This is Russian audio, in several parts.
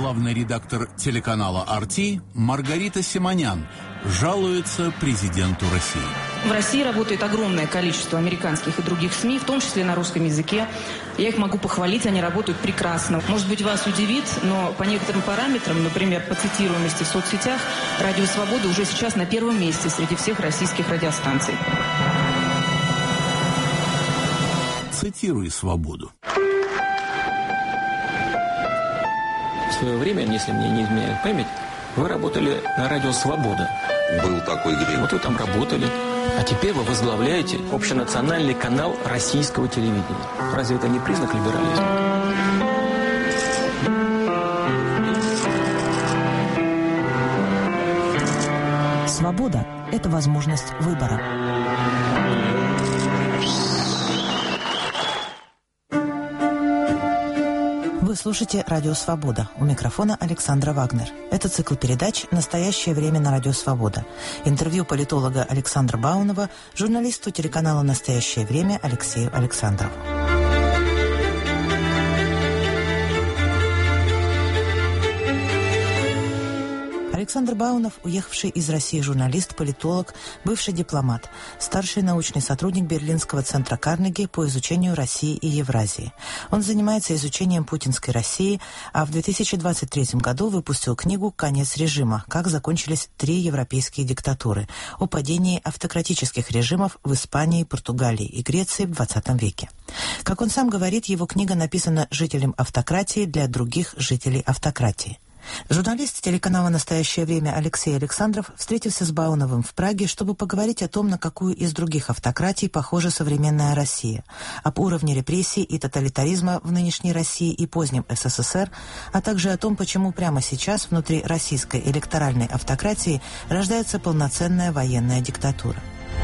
Главный редактор телеканала «Арти» Маргарита Симонян жалуется президенту России. В России работает огромное количество американских и других СМИ, в том числе на русском языке. Я их могу похвалить, они работают прекрасно. Может быть, вас удивит, но по некоторым параметрам, например, по цитируемости в соцсетях, «Радио Свобода» уже сейчас на первом месте среди всех российских радиостанций. Цитируй «Свободу». В свое время, если мне не изменяет память, вы работали на радио «Свобода». Был такой грех. Вот вы там работали. А теперь вы возглавляете общенациональный канал российского телевидения. Разве это не признак либерализма? Свобода – это возможность выбора. Вы слушаете «Радио Свобода». У микрофона Александра Вагнер. Это цикл передач «Настоящее время» на «Радио Свобода». Интервью политолога Александра Баунова журналисту телеканала «Настоящее время» Алексею Александрову. Александр Баунов, уехавший из России журналист, политолог, бывший дипломат, старший научный сотрудник Берлинского центра Карнеги по изучению России и Евразии. Он занимается изучением путинской России, а в 2023 году выпустил книгу «Конец режима. Как закончились 3 европейские диктатуры» о падении автократических режимов в Испании, Португалии и Греции в 20 веке. Как он сам говорит, его книга написана жителям автократии для других жителей автократии. Журналист телеканала «Настоящее время» Алексей Александров встретился с Бауновым в Праге, чтобы поговорить о том, на какую из других автократий похожа современная Россия, об уровне репрессий и тоталитаризма в нынешней России и позднем СССР, а также о том, почему прямо сейчас внутри российской электоральной автократии рождается полноценная военная диктатура.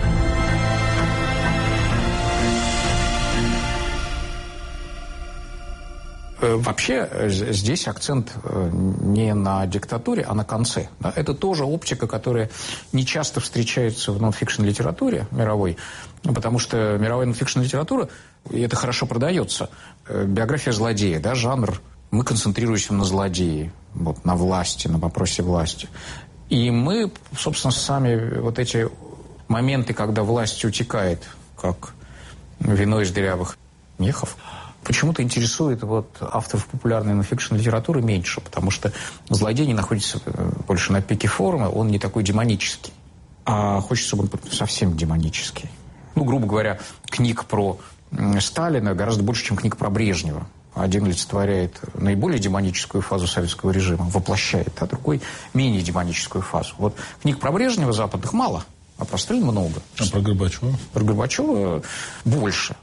Вообще здесь акцент не на диктатуре, а на конце. Это тоже оптика, которая не часто встречается в нон-фикшн-литературе мировой, потому что мировая нон-фикшн-литература, и это хорошо продается, биография злодея, да, жанр, мы концентрируемся на злодеи, вот, на власти, на вопросе власти. И мы, собственно, сами вот эти моменты, когда власть утекает, как вино из дырявых мехов, почему-то интересует вот авторов популярной нон-фикшн литературы меньше, потому что злодей не находится больше на пике формы, он не такой демонический. А хочется, чтобы он совсем демонический. Ну, грубо говоря, книг про Сталина гораздо больше, чем книг про Брежнева. Один олицетворяет наиболее демоническую фазу советского режима, воплощает, а другой менее демоническую фазу. Вот книг про Брежнева западных мало, а про Сталина много. А про Горбачева? Про Горбачева больше.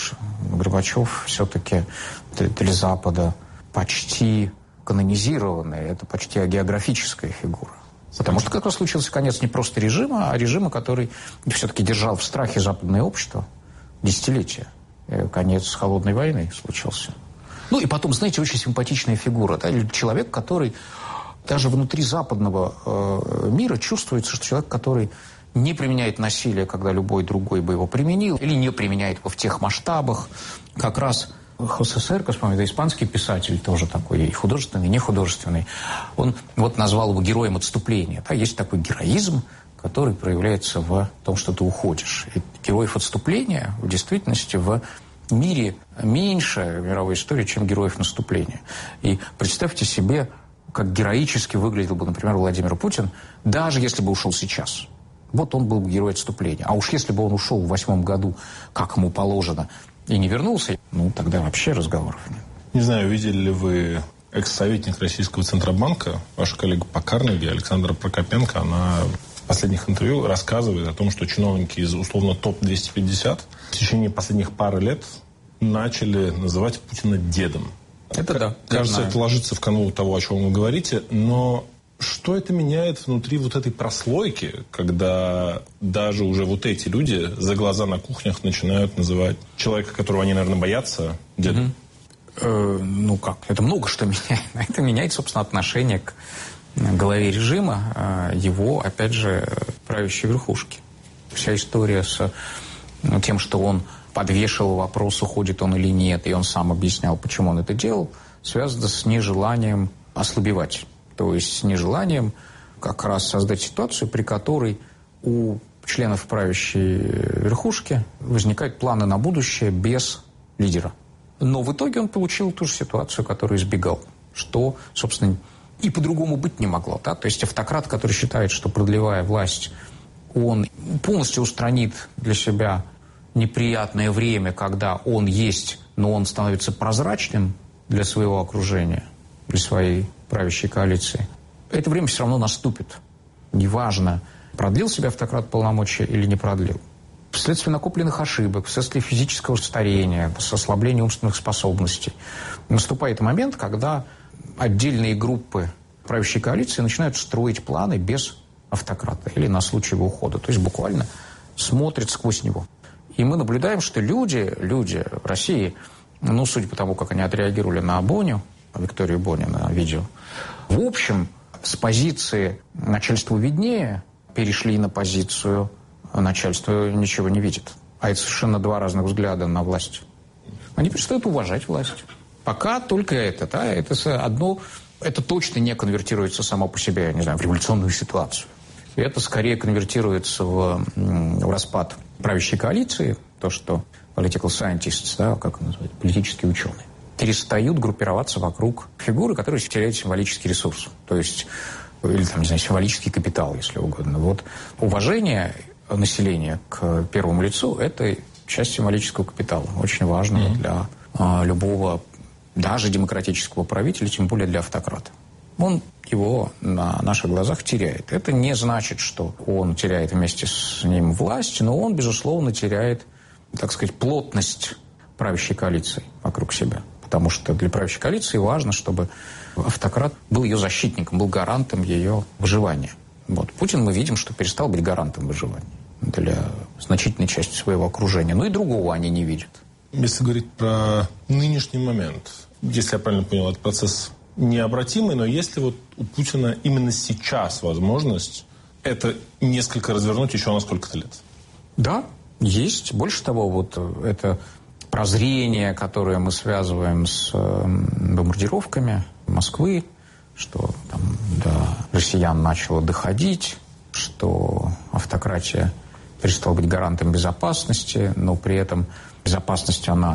Горбачев все-таки для Запада почти канонизированный, это почти агеографическая фигура. Потому что как раз случился конец не просто режима, а режима, который все-таки держал в страхе западное общество десятилетия. Конец холодной войны случился. Ну и потом, знаете, очень симпатичная фигура. Да? Человек, который даже внутри западного мира чувствуется, что человек, который не применяет насилие, когда любой другой бы его применил, или не применяет его в тех масштабах. Как раз Хосе Серкас, это испанский писатель, тоже такой и художественный, и нехудожественный, он вот назвал его героем отступления. Да, есть такой героизм, который проявляется в том, что ты уходишь. И героев отступления в действительности в мире меньше в мировой истории, чем героев наступления. И представьте себе, как героически выглядел бы, например, Владимир Путин, даже если бы ушел сейчас. Вот он был бы герой отступления. А уж если бы он ушел в 2008 году, как ему положено, и не вернулся, ну, тогда вообще разговоров нет. Не знаю, видели ли вы экс-советник Российского Центробанка, ваша коллега по Карнеги, Александра Прокопенко, она в последних интервью рассказывает о том, что чиновники из, условно, ТОП-250 в течение последних пары лет начали называть Путина дедом. Это да. Кажется, это ложится в канву того, о чем вы говорите, но что это меняет внутри вот этой прослойки, когда даже уже вот эти люди за глаза на кухнях начинают называть человека, которого они, наверное, боятся, дедом? Ну как, это много что меняет. Это меняет, собственно, отношение к главе режима, его, опять же, правящей верхушки. Вся история с тем, что он подвешивал вопрос, уходит он или нет, и он сам объяснял, почему он это делал, связано с нежеланием ослабевать. То есть с нежеланием как раз создать ситуацию, при которой у членов правящей верхушки возникают планы на будущее без лидера. Но в итоге он получил ту же ситуацию, которую избегал. Что, собственно, и по-другому быть не могло. Да? То есть автократ, который считает, что, продлевая власть, он полностью устранит для себя неприятное время, когда он есть, но он становится прозрачным для своего окружения, для своей правящей коалиции. Это время все равно наступит. Неважно, продлил себе автократ полномочия или не продлил. Вследствие накопленных ошибок, вследствие физического старения, с ослаблением умственных способностей, наступает момент, когда отдельные группы правящей коалиции начинают строить планы без автократа или на случай его ухода. То есть буквально смотрят сквозь него. И мы наблюдаем, что люди в России, судя по тому, как они отреагировали на Боню, Викторию Боню на видео, в общем, с позиции начальства виднее перешли на позицию начальства ничего не видит. А это совершенно два разных взгляда на власть. Они перестают уважать власть. Пока только это, да, это точно не конвертируется само по себе, я не знаю, в революционную ситуацию. И это скорее конвертируется в распад правящей коалиции, то, что political scientists, да, как называют, политические ученые, перестают группироваться вокруг фигуры, которая теряет символический ресурс. То есть, или там, не знаю, символический капитал, если угодно. Вот уважение населения к первому лицу – это часть символического капитала, очень важного для любого, даже демократического правителя, тем более для автократа. Он его на наших глазах теряет. Это не значит, что он теряет вместе с ним власть, но он, безусловно, теряет, так сказать, плотность правящей коалиции вокруг себя. Потому что для правящей коалиции важно, чтобы автократ был ее защитником, был гарантом ее выживания. Вот. Путин, мы видим, что перестал быть гарантом выживания для значительной части своего окружения. Но и другого они не видят. Если говорить про нынешний момент, если я правильно понял, этот процесс необратимый, но есть ли вот у Путина именно сейчас возможность это несколько развернуть еще на сколько-то лет? Да, есть. Больше того, вот это прозрение, которое мы связываем с бомбардировками Москвы, что там до россиян начало доходить, что автократия перестала быть гарантом безопасности, но при этом безопасность, она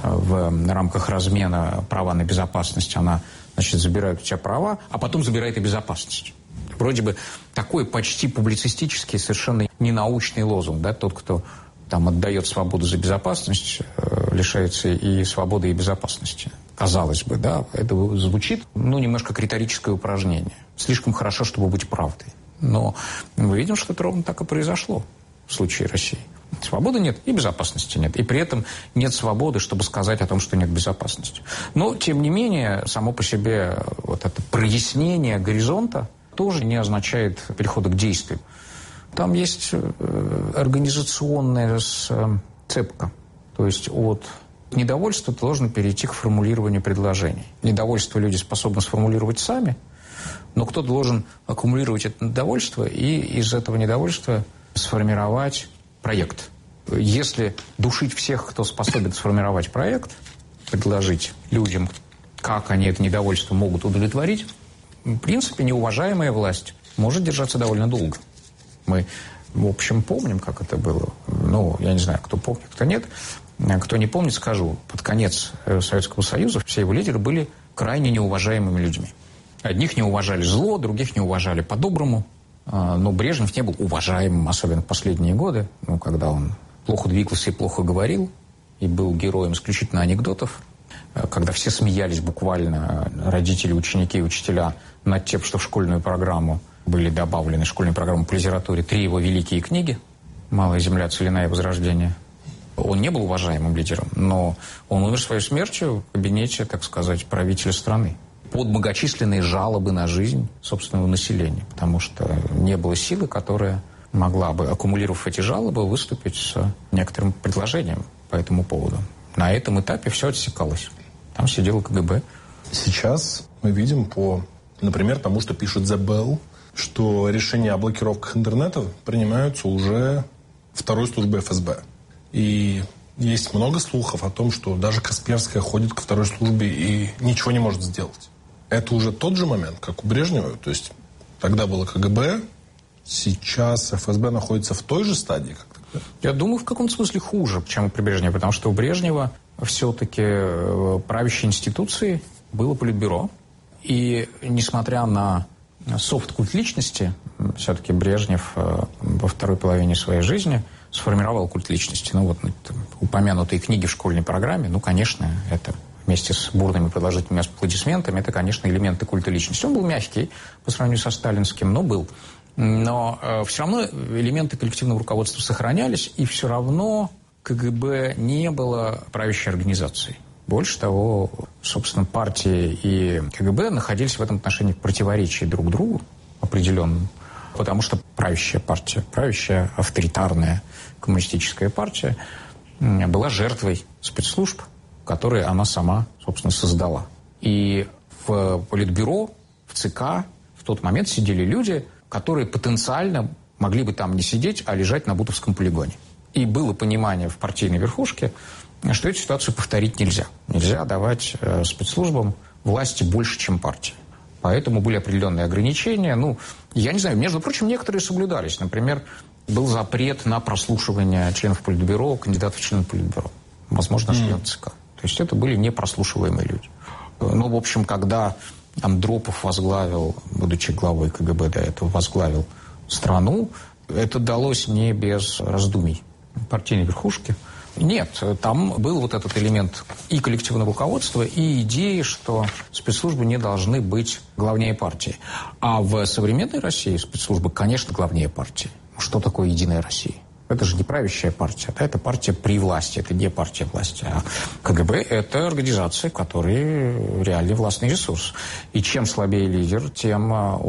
в рамках размена права на безопасность, она, значит, забирает у тебя права, а потом забирает и безопасность. Вроде бы такой почти публицистический, совершенно ненаучный лозунг, да, тот, кто там отдает свободу за безопасность, лишается и свободы, и безопасности. Казалось бы, да, это звучит, немножко как риторическое упражнение. Слишком хорошо, чтобы быть правдой. Но мы видим, что это ровно так и произошло в случае России. Свободы нет и безопасности нет. И при этом нет свободы, чтобы сказать о том, что нет безопасности. Но, тем не менее, само по себе вот это прояснение горизонта тоже не означает перехода к действию. Там есть организационная цепка. То есть от недовольства ты должен перейти к формулированию предложений. Недовольство люди способны сформулировать сами, но кто-то должен аккумулировать это недовольство и из этого недовольства сформировать проект. Если душить всех, кто способен сформировать проект, предложить людям, как они это недовольство могут удовлетворить, в принципе, неуважаемая власть может держаться довольно долго. Мы, в общем, помним, как это было. Я не знаю, кто помнит, кто нет. Кто не помнит, скажу. Под конец Советского Союза все его лидеры были крайне неуважаемыми людьми. Одних не уважали зло, других не уважали по-доброму. Но Брежнев не был уважаемым, особенно в последние годы, когда он плохо двигался и плохо говорил, и был героем исключительно анекдотов, когда все смеялись буквально, родители, ученики и учителя, над тем, что в школьную программу были добавлены, школьную программу по литературе, 3 его великие книги «Малая земля», «Целина» и «Возрождение». Он не был уважаемым лидером, но он умер своей смертью в кабинете, так сказать, правителя страны. Под многочисленные жалобы на жизнь собственного населения, потому что не было силы, которая могла бы, аккумулировав эти жалобы, выступить с некоторым предложением по этому поводу. На этом этапе все отсекалось. Там сидело КГБ. Сейчас мы видим например, тому, что пишет The Bell, что решения о блокировках интернета принимаются уже второй службой ФСБ. И есть много слухов о том, что даже Касперская ходит ко второй службе и ничего не может сделать. Это уже тот же момент, как у Брежнева. То есть тогда было КГБ, сейчас ФСБ находится в той же стадии, как тогда? Я думаю, в каком-то смысле хуже, чем при Брежневе, потому что у Брежнева все-таки правящей институцией было Политбюро. И несмотря на софт-культ личности, все-таки Брежнев во второй половине своей жизни сформировал культ личности. Ну, вот упомянутые книги в школьной программе, ну, конечно, это вместе с бурными продолжительными аплодисментами, это, конечно, элементы культа личности. Он был мягкий по сравнению со сталинским, но был. Но все равно элементы коллективного руководства сохранялись, и все равно КГБ не было правящей организацией. Больше того, собственно, партия и КГБ находились в этом отношении в противоречии друг другу определенном, потому что правящая партия, правящая авторитарная коммунистическая партия была жертвой спецслужб, которые она сама, собственно, создала. И в Политбюро, в ЦК в тот момент сидели люди, которые потенциально могли бы там не сидеть, а лежать на Бутовском полигоне. И было понимание в партийной верхушке, что эту ситуацию повторить нельзя. Нельзя давать спецслужбам власти больше, чем партии. Поэтому были определенные ограничения. Ну, я не знаю, между прочим, некоторые соблюдались. Например, был запрет на прослушивание членов Политбюро, кандидатов в члены Политбюро. Возможно, членов ЦК. То есть это были непрослушиваемые люди. Ну, в общем, когда Андропов возглавил, будучи главой КГБ до этого, возглавил страну, это далось не без раздумий партийной верхушки. Нет, там был вот этот элемент и коллективного руководства, и идеи, что спецслужбы не должны быть главнее партии. А в современной России спецслужбы, конечно, главнее партии. Что такое «Единая Россия»? Это же не правящая партия, да? Это партия при власти, это не партия власти. А КГБ – это организация, в которой реальный властный ресурс. И чем слабее лидер, тем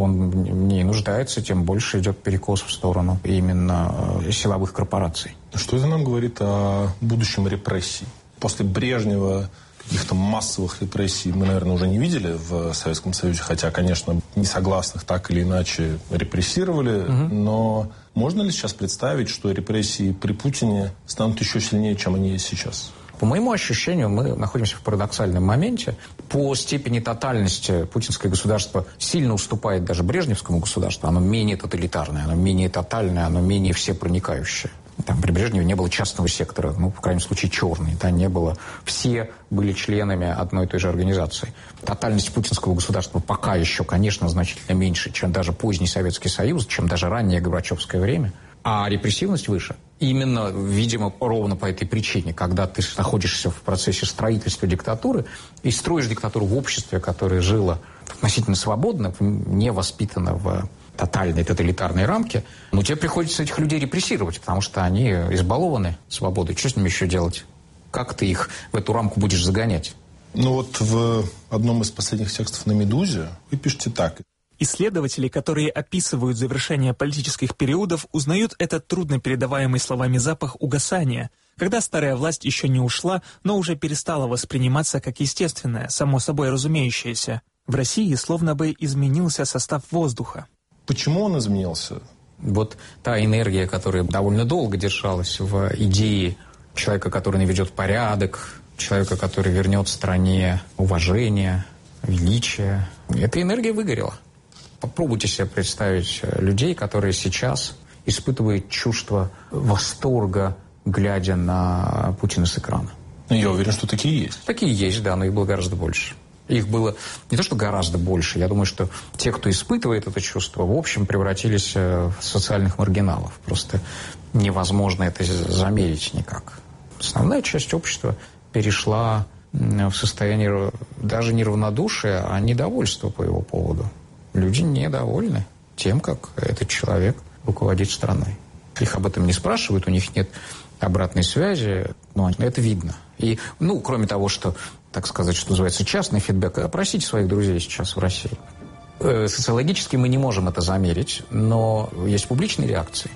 он не нуждается, тем больше идет перекос в сторону именно силовых корпораций. Что это нам говорит о будущем репрессий? После Брежнева каких-то массовых репрессий мы, наверное, уже не видели в Советском Союзе, хотя, конечно, несогласных так или иначе репрессировали, но можно ли сейчас представить, что репрессии при Путине станут еще сильнее, чем они есть сейчас? По моему ощущению, мы находимся в парадоксальном моменте. По степени тотальности путинское государство сильно уступает даже брежневскому государству. Оно менее тоталитарное, оно менее тотальное, оно менее всепроникающее. Там при Брежневе не было частного сектора, ну, в крайнем случае, черный, да, не было. Все были членами одной и той же организации. Тотальность путинского государства пока еще, конечно, значительно меньше, чем даже поздний Советский Союз, чем даже раннее Горбачевское время. А репрессивность выше. Именно, видимо, ровно по этой причине, когда ты находишься в процессе строительства диктатуры и строишь диктатуру в обществе, которое жило относительно свободно, не воспитано в тотальной тоталитарной рамке, но тебе приходится этих людей репрессировать, потому что они избалованы свободой. Что с ними еще делать? Как ты их в эту рамку будешь загонять? Ну вот в одном из последних текстов на «Медузе» вы пишете так. Исследователи, которые описывают завершение политических периодов, узнают этот трудно передаваемый словами запах угасания, когда старая власть еще не ушла, но уже перестала восприниматься как естественное, само собой разумеющееся. В России словно бы изменился состав воздуха. Почему он изменился? Вот та энергия, которая довольно долго держалась в идее человека, который наведет порядок, человека, который вернет стране уважение, величие, эта энергия выгорела. Попробуйте себе представить людей, которые сейчас испытывают чувство восторга, глядя на Путина с экрана. Я уверен, что такие есть. Такие есть, да, но их было гораздо больше. Их было не то, что гораздо больше. Я думаю, что те, кто испытывает это чувство, в общем, превратились в социальных маргиналов. Просто невозможно это замерить никак. Основная часть общества перешла в состояние даже не равнодушия, а недовольства по его поводу. Люди недовольны тем, как этот человек руководит страной. Их об этом не спрашивают, у них нет обратной связи, но это видно. И, кроме того, что, так сказать, что называется, частный фидбэк, опросите своих друзей сейчас в России. Социологически мы не можем это замерить, но есть публичные реакции.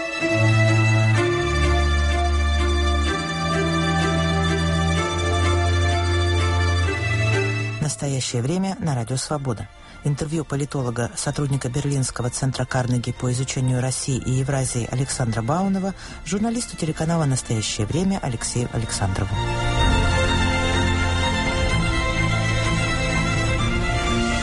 Настоящее время на Радио Свобода. Интервью политолога, сотрудника Берлинского центра Карнеги по изучению России и Евразии Александра Баунова, журналисту телеканала «Настоящее время» Алексею Александрову.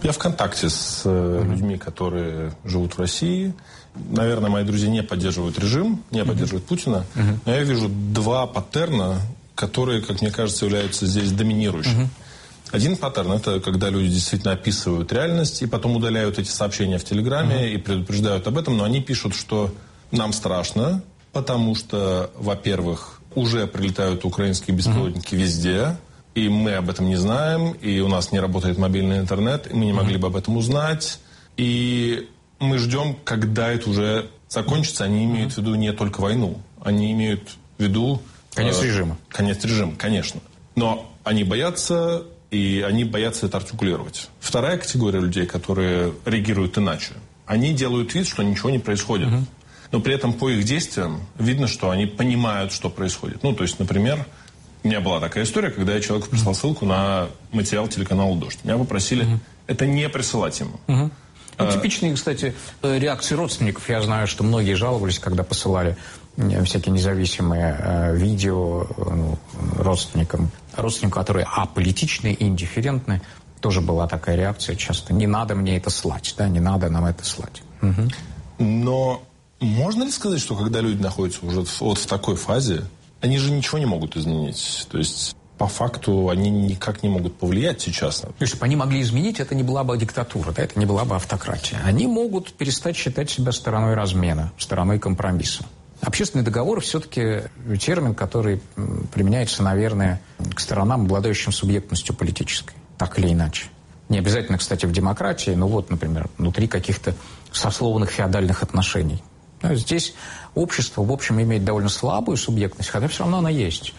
Я в контакте с людьми, которые живут в России. Наверное, мои друзья не поддерживают режим, не поддерживают Путина. Но я вижу два паттерна, которые, как мне кажется, являются здесь доминирующими. Один паттерн – это когда люди действительно описывают реальность и потом удаляют эти сообщения в Телеграме и предупреждают об этом. Но они пишут, что нам страшно, потому что, во-первых, уже прилетают украинские беспилотники везде, и мы об этом не знаем, и у нас не работает мобильный интернет, и мы не могли бы об этом узнать. И мы ждем, когда это уже закончится. Они имеют в виду не только войну, они имеют в виду... Конец режима. Конец режима, конечно. Но они боятся, и они боятся это артикулировать. Вторая категория людей, которые реагируют иначе, они делают вид, что ничего не происходит. Но при этом по их действиям видно, что они понимают, что происходит. Ну, то есть, например... У меня была такая история, когда я человеку прислал ссылку на материал телеканала «Дождь». Меня попросили это не присылать ему. Ну, типичные, кстати, реакции родственников. Я знаю, что многие жаловались, когда посылали всякие независимые видео родственникам, которые аполитичны и индифферентны. Тоже была такая реакция часто. Не надо мне это слать, да, не надо нам это слать. Но можно ли сказать, что когда люди находятся уже вот в такой фазе, они же ничего не могут изменить. То есть, по факту, они никак не могут повлиять сейчас. Если бы они могли изменить, это не была бы диктатура, да, это не была бы автократия. Они могут перестать считать себя стороной размена, стороной компромисса. Общественный договор все-таки термин, который применяется, наверное, к сторонам, обладающим субъектностью политической, так или иначе. Не обязательно, кстати, в демократии, но вот, например, внутри каких-то сословных феодальных отношений. Здесь общество, в общем, имеет довольно слабую субъектность, хотя все равно она есть.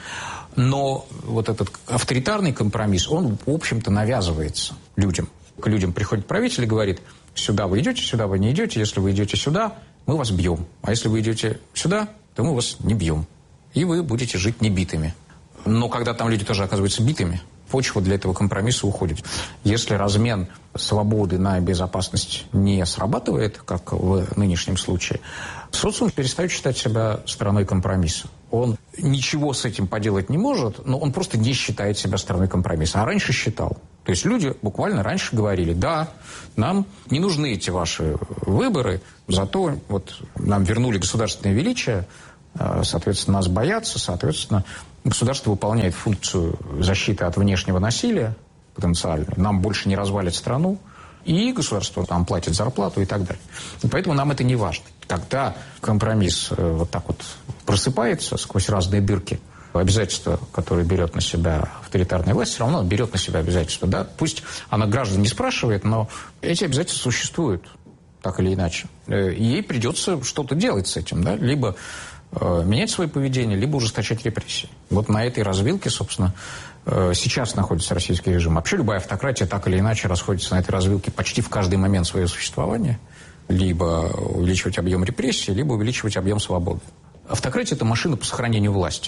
Но вот этот авторитарный компромисс, он, в общем-то, навязывается людям. К людям приходит правитель и говорит: сюда вы идете, сюда вы не идете, если вы идете сюда, мы вас бьем. А если вы идете сюда, то мы вас не бьем. И вы будете жить небитыми. Но когда там люди тоже оказываются битыми, почва для этого компромисса уходит. Если размен свободы на безопасность не срабатывает, как в нынешнем случае, социум перестает считать себя стороной компромисса. Он ничего с этим поделать не может, но он просто не считает себя стороной компромисса. А раньше считал. То есть люди буквально раньше говорили: да, нам не нужны эти ваши выборы, зато вот нам вернули государственное величие, соответственно, нас боятся, соответственно, государство выполняет функцию защиты от внешнего насилия потенциально. Нам больше не развалит страну, и государство там платит зарплату и так далее. И поэтому нам это не важно. Когда компромисс вот так вот просыпается сквозь разные дырки, обязательства, которые берет на себя авторитарная власть, все равно берет на себя обязательства. Да? Пусть она граждан не спрашивает, но эти обязательства существуют так или иначе. И ей придется что-то делать с этим. Да? Либо менять свое поведение, либо ужесточать репрессии. Вот на этой развилке, собственно, сейчас находится российский режим. Вообще любая автократия так или иначе расходится на этой развилке почти в каждый момент своего существования. Либо увеличивать объем репрессий, либо увеличивать объем свободы. Автократия – это машина по сохранению власти.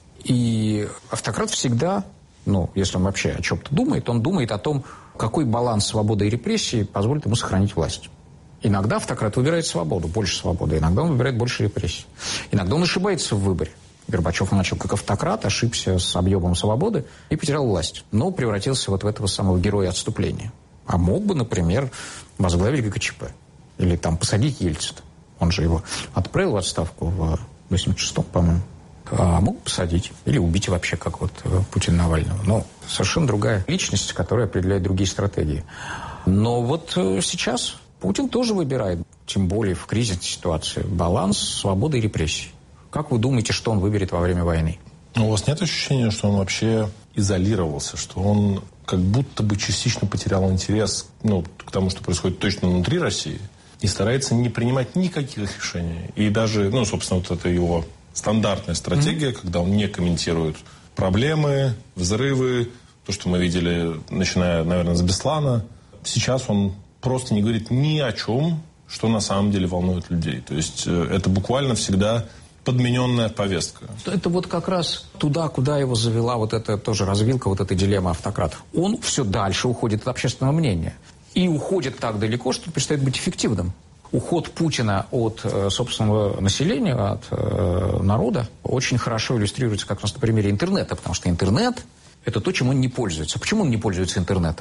И автократ всегда, если он вообще о чем-то думает, он думает о том, какой баланс свободы и репрессий позволит ему сохранить власть. Иногда автократ выбирает свободу, больше свободы, иногда он выбирает больше репрессий. Иногда он ошибается в выборе. Горбачев начал как автократ, ошибся с объемом свободы и потерял власть, но превратился вот в этого самого героя отступления. А мог бы, например, возглавить ГКЧП или там посадить Ельцина. Он же его отправил в отставку в 86-м, по-моему. А мог посадить или убить вообще, как вот Путин Навального. Но совершенно другая личность, которая определяет другие стратегии. Но вот сейчас Путин тоже выбирает, тем более в кризисной ситуации, баланс свободы и репрессий. Как вы думаете, что он выберет во время войны? У вас нет ощущения, что он вообще изолировался, что он как будто бы частично потерял интерес к тому, что происходит точно внутри России, и старается не принимать никаких решений? И даже, собственно, вот это его стандартная стратегия, когда он не комментирует проблемы, взрывы, то, что мы видели, начиная, наверное, с Беслана. Сейчас он просто не говорит ни о чем, что на самом деле волнует людей. То есть это буквально всегда подмененная повестка. Это вот как раз туда, куда его завела вот эта тоже развилка, вот эта дилемма автократов. Он все дальше уходит от общественного мнения. И уходит так далеко, что перестает быть эффективным. Уход Путина от собственного населения, от народа, очень хорошо иллюстрируется как раз на примере интернета, потому что интернет – это то, чем он не пользуется. Почему он не пользуется интернетом?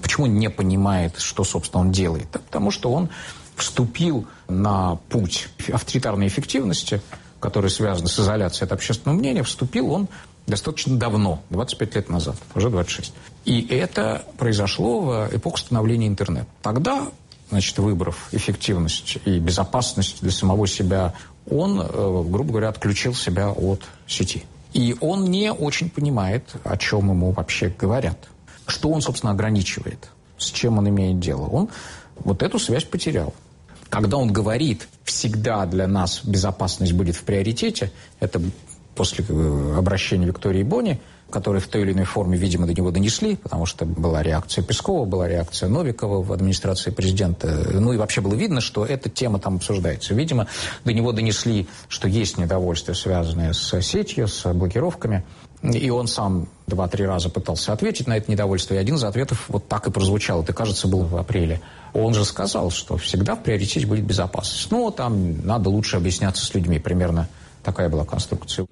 Почему он не понимает, что, собственно, он делает? Да, потому что он вступил на путь авторитарной эффективности, который связан с изоляцией от общественного мнения, вступил он достаточно давно, 25 лет назад, уже 26. И это произошло в эпоху становления интернета. Тогда, значит, выбрав эффективность и безопасность для самого себя, он, грубо говоря, отключил себя от сети. И он не очень понимает, о чем ему вообще говорят. Что он, собственно, ограничивает, с чем он имеет дело. Он вот эту связь потерял. Когда он говорит, всегда для нас безопасность будет в приоритете, это после обращения Виктории Бони, которые в той или иной форме, видимо, до него донесли, потому что была реакция Пескова, была реакция Новикова в администрации президента. Ну и вообще было видно, что эта тема там обсуждается. Видимо, до него донесли, что есть недовольство, связанное с сетью, с блокировками. И он сам 2-3 раза пытался ответить на это недовольство, и один из ответов вот так и прозвучал. Это, кажется, было в апреле. Он же сказал, что всегда в приоритете будет безопасность. Ну, там надо лучше объясняться с людьми. Примерно такая была конструкция.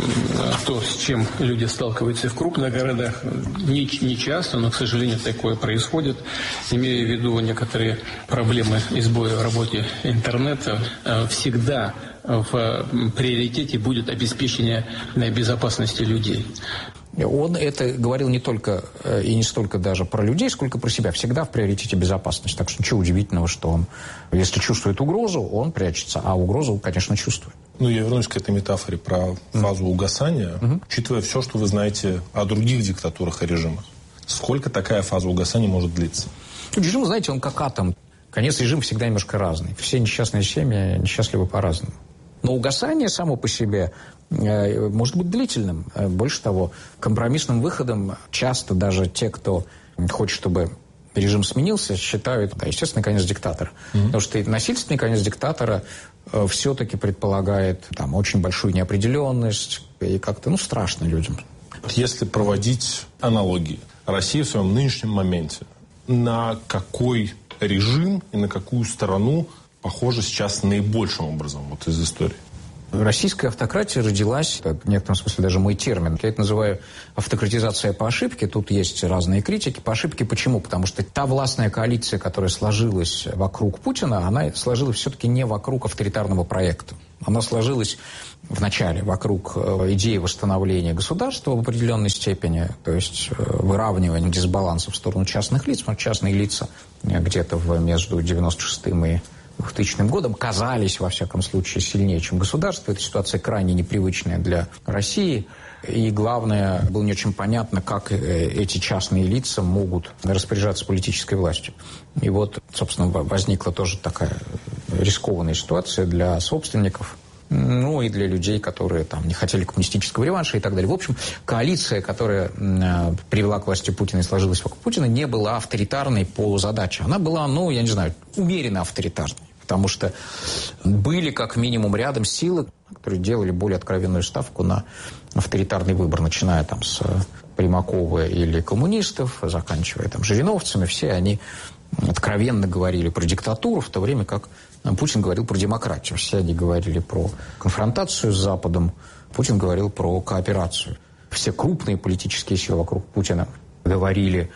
То, с чем люди сталкиваются в крупных городах, не часто, но, к сожалению, такое происходит. Имея в виду некоторые проблемы и сбои в работе интернета, всегда в приоритете будет обеспечение безопасности людей. Он это говорил не только и не столько даже про людей, сколько про себя. Всегда в приоритете безопасность. Так что ничего удивительного, что он, если чувствует угрозу, он прячется, а угрозу, конечно, чувствует. Ну, я вернусь к этой метафоре про фазу угасания. Учитывая все, что вы знаете о других диктатурах и режимах, сколько такая фаза угасания может длиться? Режим, знаете, он как атом. Конец режима всегда немножко разный. Все несчастные семьи несчастливы по-разному. Но угасание само по себе может быть длительным. Больше того, компромиссным выходом часто даже те, кто хочет, чтобы режим сменился, считают, да, естественный конец диктатора. Потому что насильственный конец диктатора все-таки предполагает там очень большую неопределенность и как-то, страшно людям. Если проводить аналогии, Россия в своем нынешнем моменте, на какой режим и на какую сторону похожа сейчас наибольшим образом вот из истории? Российская автократия родилась, это в некотором смысле даже мой термин, я это называю автократизация по ошибке, тут есть разные критики. По ошибке почему? Потому что та властная коалиция, которая сложилась вокруг Путина, она сложилась все-таки не вокруг авторитарного проекта. Она сложилась вначале вокруг идеи восстановления государства в определенной степени, то есть выравнивания дисбаланса в сторону частных лиц, потому что частные лица где-то между 96-м и 2000 годом казались, во всяком случае, сильнее, чем государство. Эта ситуация крайне непривычная для России. И главное, было не очень понятно, как эти частные лица могут распоряжаться политической властью. И вот, собственно, возникла тоже такая рискованная ситуация для собственников, и для людей, которые там не хотели коммунистического реванша и так далее. В общем, коалиция, которая привела к власти Путина и сложилась вокруг Путина, не была авторитарной по задаче. Она была, умеренно авторитарной. Потому что были, как минимум, рядом силы, которые делали более откровенную ставку на авторитарный выбор, начиная там с Примакова или коммунистов, заканчивая там жириновцами. Все они откровенно говорили про диктатуру, в то время как Путин говорил про демократию. Все они говорили про конфронтацию с Западом, Путин говорил про кооперацию. Все крупные политические силы вокруг Путина говорили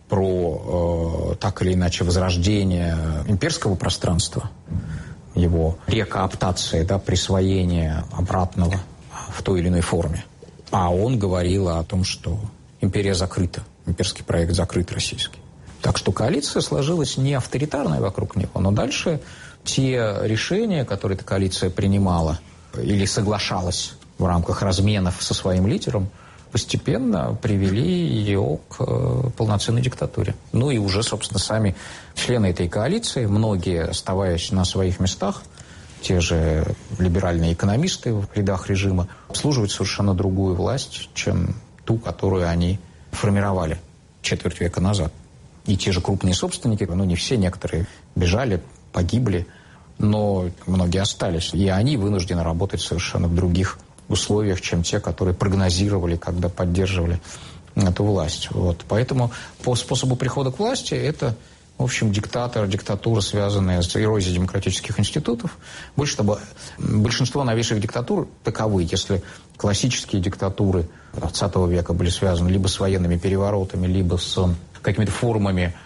про, так или иначе, возрождение имперского пространства, его рекооптации, присвоение обратного в той или иной форме. А он говорил о том, что империя закрыта, имперский проект закрыт российский. Так что коалиция сложилась не авторитарная вокруг него, но дальше те решения, которые эта коалиция принимала или соглашалась в рамках разменов со своим лидером, постепенно привели ее к полноценной диктатуре. И уже, собственно, сами члены этой коалиции, многие, оставаясь на своих местах, те же либеральные экономисты в рядах режима, обслуживают совершенно другую власть, чем ту, которую они формировали четверть века назад. И те же крупные собственники, не все, некоторые бежали, погибли, но многие остались. И они вынуждены работать совершенно в других условиях, чем те, которые прогнозировали, когда поддерживали эту власть. Поэтому по способу прихода к власти это, в общем, диктатура, связанная с эрозией демократических институтов. Больше того, большинство новейших диктатур таковы. Если классические диктатуры XX века были связаны либо с военными переворотами, либо с какими-то формами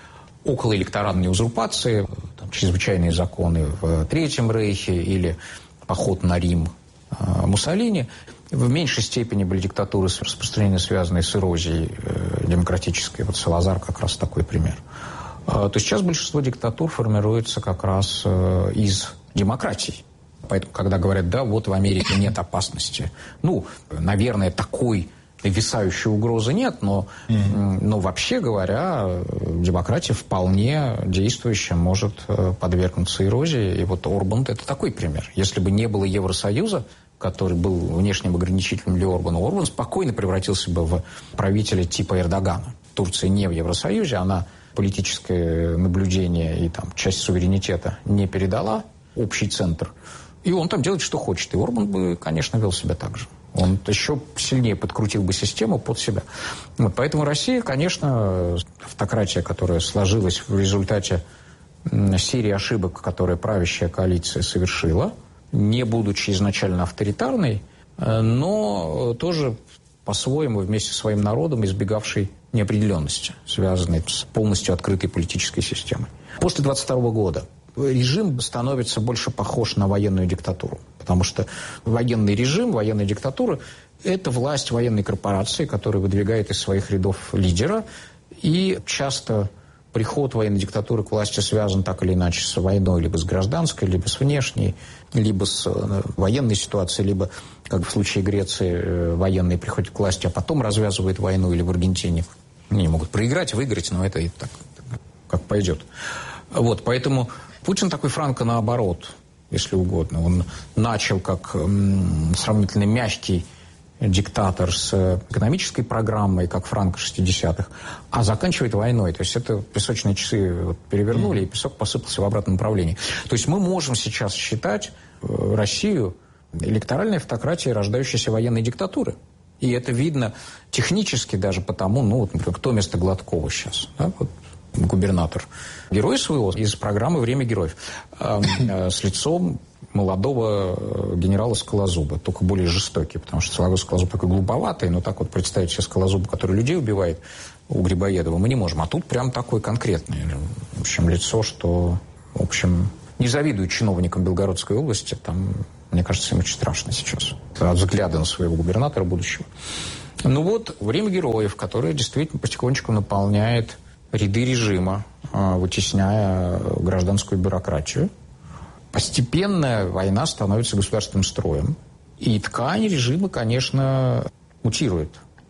околоэлекторальные узурпации, там, чрезвычайные законы в Третьем Рейхе или поход на Рим Муссолини. В меньшей степени были диктатуры распространения, связанные с эрозией демократической. Вот Салазар как раз такой пример. То есть сейчас большинство диктатур формируется как раз из демократий. Поэтому, когда говорят, да, вот в Америке нет опасности, ну, наверное, такой висающей угрозы нет, но вообще говоря, демократия вполне действующая может подвергнуться эрозии. И вот Орбан – это такой пример. Если бы не было Евросоюза, который был внешним ограничителем для Орбана, Орбан спокойно превратился бы в правителя типа Эрдогана. Турция не в Евросоюзе, она политическое наблюдение и там, часть суверенитета не передала, общий центр. И он там делает, что хочет. И Орбан бы, конечно, вел себя так же. Он еще сильнее подкрутил бы систему под себя. Вот, поэтому Россия, конечно, автократия, которая сложилась в результате серии ошибок, которые правящая коалиция совершила, не будучи изначально авторитарной, но тоже по-своему вместе со своим народом избегавшей неопределенности, связанной с полностью открытой политической системой. После 22 года режим становится больше похож на военную диктатуру, потому что военный режим, военная диктатура – это власть военной корпорации, которая выдвигает из своих рядов лидера, и часто приход военной диктатуры к власти связан так или иначе с войной, либо с гражданской, либо с внешней, либо с военной ситуацией, либо, как в случае Греции, военные приходят к власти, а потом развязывают войну, или в Аргентине. Они могут проиграть, выиграть, но это и так, как пойдет. Вот, поэтому Путин такой Франко наоборот, если угодно. Он начал как сравнительно мягкий диктатор с экономической программой, как Франко 60-х, а заканчивает войной. То есть это песочные часы вот перевернули, и песок посыпался в обратном направлении. То есть мы можем сейчас считать Россию электоральной автократией, рождающейся военной диктатуры. И это видно технически даже потому, ну, вот, например, кто вместо Гладкова сейчас, да, вот, губернатор. Герой своего из программы «Время героев». С лицом молодого генерала Скалозуба, только более жестокий, потому что Скалозуб такой глуповатый, но так вот представить себе Скалозуба, который людей убивает, у Грибоедова, мы не можем. А тут прям такой конкретный, в общем, лицо, что, в общем, не завидую чиновникам Белгородской области, там, мне кажется, им очень страшно сейчас от взгляда на своего губернатора будущего. Ну вот, «Время героев», которое действительно потихонечку наполняет ряды режима, вытесняя гражданскую бюрократию. Постепенно война становится государственным строем. И ткань режима, конечно, мутирует.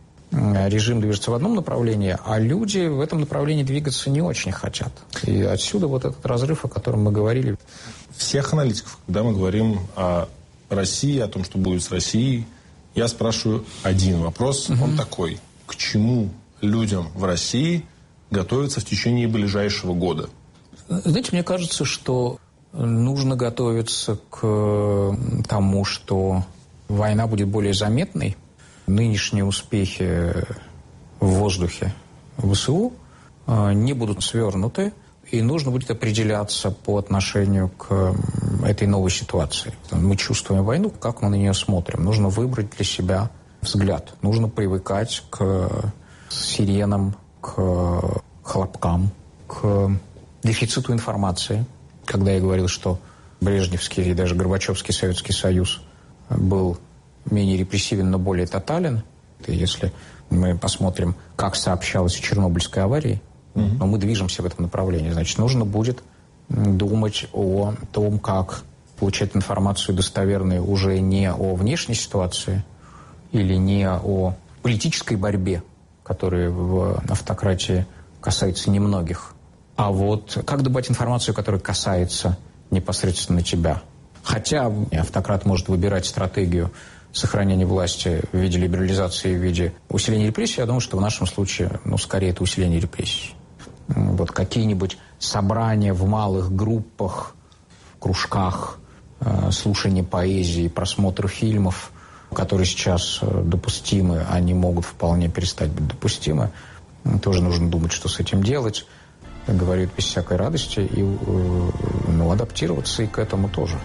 Режим движется в одном направлении, а люди в этом направлении двигаться не очень хотят. И отсюда вот этот разрыв, о котором мы говорили. Всех аналитиков, когда мы говорим о России, о том, что будет с Россией, я спрашиваю один вопрос. Он такой. К чему людям в России готовиться в течение ближайшего года? Знаете, мне кажется, что нужно готовиться к тому, что война будет более заметной. Нынешние успехи в воздухе ВСУ не будут свернуты, и нужно будет определяться по отношению к этой новой ситуации. Мы чувствуем войну, как мы на нее смотрим. Нужно выбрать для себя взгляд. Нужно привыкать к сиренам, к хлопкам, к дефициту информации. Когда я говорил, что Брежневский и даже Горбачевский Советский Союз был менее репрессивен, но более тотален, и если мы посмотрим, как сообщалось о Чернобыльской аварии, но мы движемся в этом направлении, значит, нужно будет думать о том, как получать информацию достоверную уже не о внешней ситуации или не о политической борьбе, которая в автократии касается немногих, а вот как добывать информацию, которая касается непосредственно тебя. Хотя автократ может выбирать стратегию сохранения власти в виде либерализации, в виде усиления репрессий, я думаю, что в нашем случае, скорее это усиление репрессий. Вот какие-нибудь собрания в малых группах, в кружках, слушание поэзии, просмотр фильмов, которые сейчас допустимы, они могут вполне перестать быть допустимы. Тоже нужно думать, что с этим делать. Говорю без всякой радости и адаптироваться и к этому тоже.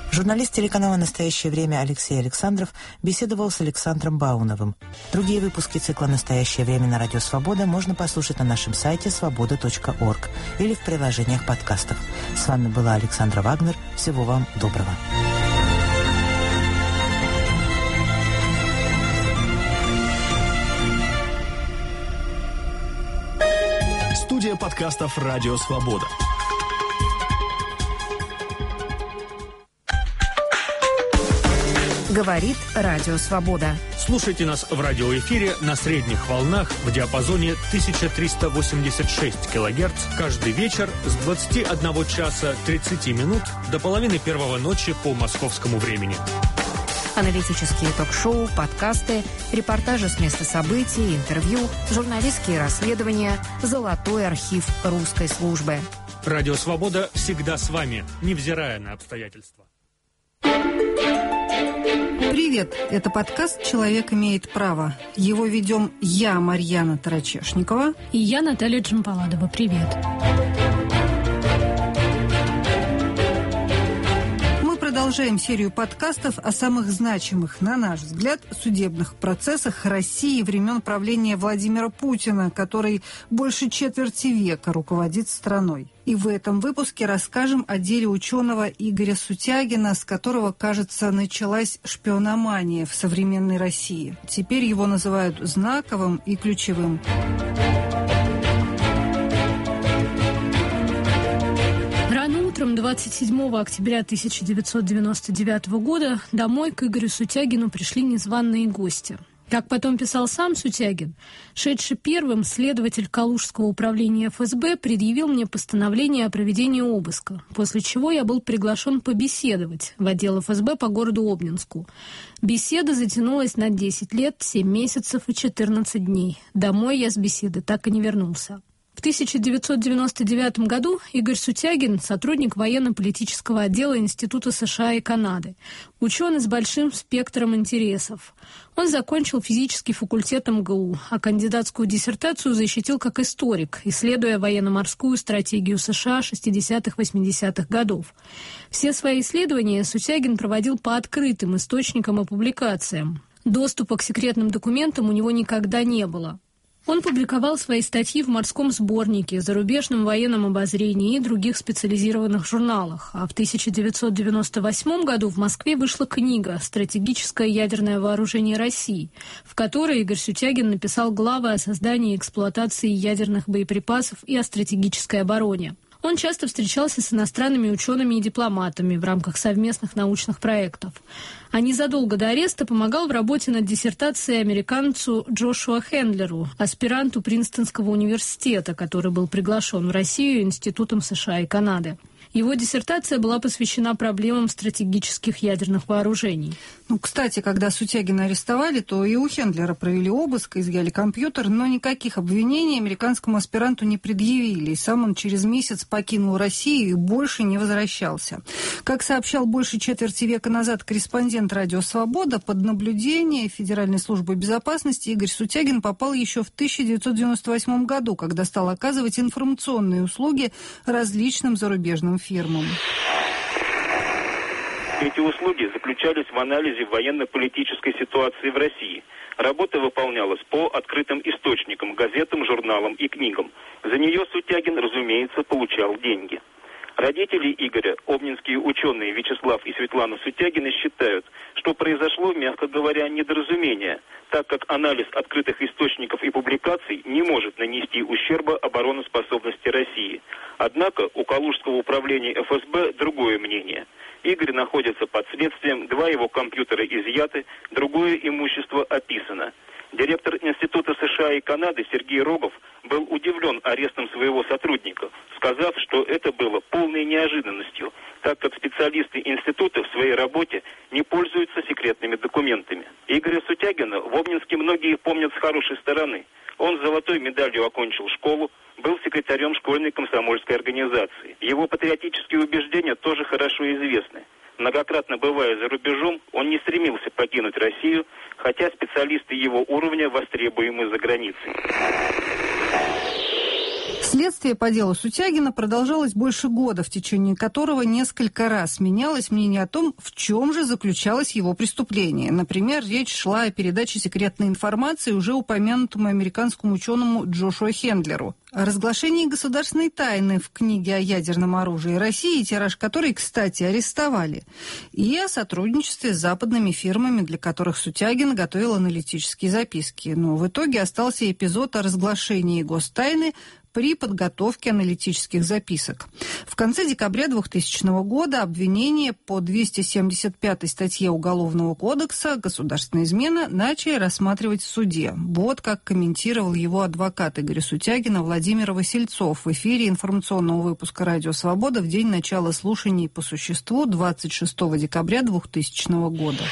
Журналист телеканала «Настоящее время» Алексей Александров беседовал с Александром Бауновым. Другие выпуски цикла «Настоящее время» на Радио Свобода можно послушать на нашем сайте svoboda.org или в приложениях подкастов. С вами была Александра Вагнер. Всего вам доброго. Студия подкастов «Радио Свобода». Говорит Радио Свобода. Слушайте нас в радиоэфире на средних волнах в диапазоне 1386 кГц каждый вечер с 21 часа 30 минут до половины первого ночи по московскому времени. Аналитические ток-шоу, подкасты, репортажи с места событий, интервью, журналистские расследования, золотой архив русской службы. Радио Свобода всегда с вами, невзирая на обстоятельства. Привет! Это подкаст «Человек имеет право». Его ведем я, Марьяна Тарачешникова. И я, Наталья Джампаладова. Привет! Мы продолжаем серию подкастов о самых значимых, на наш взгляд, судебных процессах России времен правления Владимира Путина, который больше четверти века руководит страной. И в этом выпуске расскажем о деле ученого Игоря Сутягина, с которого, кажется, началась шпиономания в современной России. Теперь его называют знаковым и ключевым. Рано утром 27 октября 1999 года домой к Игорю Сутягину пришли незваные гости. Как потом писал сам Сутягин, шедший первым следователь Калужского управления ФСБ предъявил мне постановление о проведении обыска, после чего я был приглашен побеседовать в отдел ФСБ по городу Обнинску. Беседа затянулась на 10 лет, 7 месяцев и 14 дней. Домой я с беседы так и не вернулся. В 1999 году Игорь Сутягин – сотрудник военно-политического отдела Института США и Канады, ученый с большим спектром интересов. Он закончил физический факультет МГУ, а кандидатскую диссертацию защитил как историк, исследуя военно-морскую стратегию США 60-80-х годов. Все свои исследования Сутягин проводил по открытым источникам и публикациям. Доступа к секретным документам у него никогда не было. Он публиковал свои статьи в «Морском сборнике», «Зарубежном военном обозрении» и других специализированных журналах. А в 1998 году в Москве вышла книга «Стратегическое ядерное вооружение России», в которой Игорь Сутягин написал главы о создании и эксплуатации ядерных боеприпасов и о стратегической обороне. Он часто встречался с иностранными учеными и дипломатами в рамках совместных научных проектов. А незадолго до ареста помогал в работе над диссертацией американцу Джошуа Хендлеру, аспиранту Принстонского университета, который был приглашен в Россию Институтом США и Канады. Его диссертация была посвящена проблемам стратегических ядерных вооружений. Кстати, когда Сутягина арестовали, то и у Хендлера провели обыск, изъяли компьютер, но никаких обвинений американскому аспиранту не предъявили. И сам он через месяц покинул Россию и больше не возвращался. Как сообщал больше четверти века назад корреспондент «Радио Свобода», под наблюдение Федеральной службы безопасности Игорь Сутягин попал еще в 1998 году, когда стал оказывать информационные услуги различным зарубежным фирмам. Эти услуги заключались в анализе военно-политической ситуации в России. Работа выполнялась по открытым источникам, газетам, журналам и книгам. За нее Сутягин, разумеется, получал деньги. Родители Игоря, обнинские ученые Вячеслав и Светлана Сутягины, считают, что произошло, мягко говоря, недоразумение, так как анализ открытых источников и публикаций не может нанести ущерба обороноспособности России. Однако у Калужского управления ФСБ другое мнение. Игорь находится под следствием, 2 его компьютера изъяты, другое имущество описано. Директор Института США и Канады Сергей Рогов был удивлен арестом своего сотрудника, сказав, что это было полной неожиданностью, так как специалисты института в своей работе не пользуются секретными документами. Игоря Сутягина в Обнинске многие помнят с хорошей стороны. Он с золотой медалью окончил школу, был секретарем школьной комсомольской организации. Его патриотические убеждения тоже хорошо известны. Многократно бывая за рубежом, он не стремился покинуть Россию, хотя специалисты его уровня востребуемы за границей. С Следствие по делу Сутягина продолжалось больше года, в течение которого несколько раз менялось мнение о том, в чем же заключалось его преступление. Например, речь шла о передаче секретной информации уже упомянутому американскому ученому Джошуа Хендлеру. О разглашении государственной тайны в книге о ядерном оружии России, тираж которой, кстати, арестовали, и о сотрудничестве с западными фирмами, для которых Сутягин готовил аналитические записки. Но в итоге остался эпизод о разглашении гостайны при подготовке аналитических записок. В конце декабря 2000 года обвинение по 275 статье Уголовного кодекса «Государственная измена» начали рассматривать в суде. Вот как комментировал его адвокат Игоря Сутягина Владимир Васильцов в эфире информационного выпуска «Радио Свобода» в день начала слушаний по существу 26 декабря 2000 года.